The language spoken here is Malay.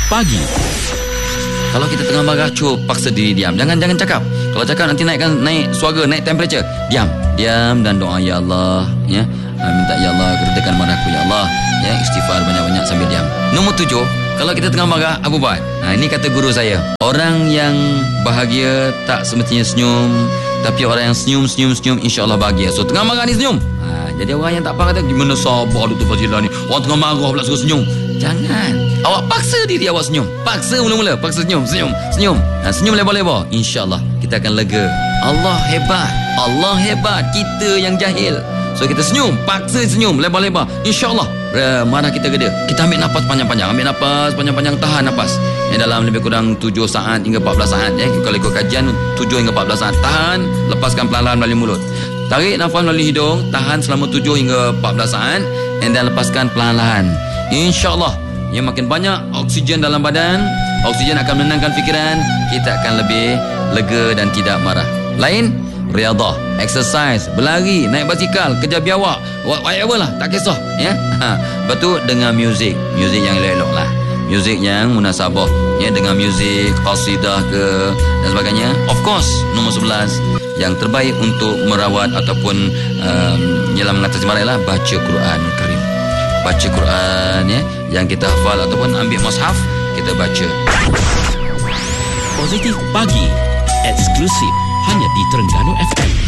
Pagi. Kalau kita tengah marah, paksa diri diam. Jangan cakap. Kalau cakap nanti naik suara, naik temperature. Diam dan doa, ya Allah, ya. Minta ya Allah redakan marahku, ya Allah, ya. Istighfar banyak-banyak sambil diam. Nombor 7, kalau kita tengah marah, apa buat? Ini kata guru saya. Orang yang bahagia tak semestinya senyum, tapi orang yang senyum insya-Allah bahagia. So tengah marah ni senyum. Jadi orang yang tak faham kata, gimana sabar Dr. Fazilah ni, orang tengah marah pula suruh senyum. Jangan. Awak paksa diri awak senyum. Paksa mula-mula. Paksa senyum. Senyum lebar-lebar. InsyaAllah kita akan lega. Allah hebat. Kita yang jahil. So kita senyum. Paksa senyum lebar-lebar. InsyaAllah marah kita reda. Kita ambil nafas panjang-panjang. Tahan nafas. Dalam lebih kurang 7 saat hingga 14 saat. Kalau ikut kajian 7 hingga 14 saat. Tahan. Lepaskan perlahan melalui mulut. Tarik nafas melalui hidung. Tahan selama 7 hingga 14 saat. Dan lepaskan perlahan. InsyaAllah, yang makin banyak oksigen dalam badan, oksigen akan menenangkan fikiran, kita akan lebih lega dan tidak marah. Lain, riadah, exercise, berlari, naik basikal, kerja biawak, whatever lah, tak kisah, ya. Betul, dengan muzik yang elok-elok lah, muzik yang munasabah, ya, dengan muzik qasidah ke dan sebagainya. Of course, nombor 11 yang terbaik untuk merawat ataupun ialah mengatasi marah lah, baca Quran Karim. Baca Quran, ya, yang kita hafal ataupun ambil mushaf, kita baca. Positif Pagi, eksklusif hanya di Terengganu FM.